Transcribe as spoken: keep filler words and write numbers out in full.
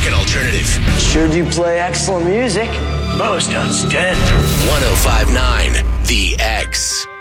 Rockin' Alternative. Sure do play excellent music. Most outstanding. one oh five point nine The X.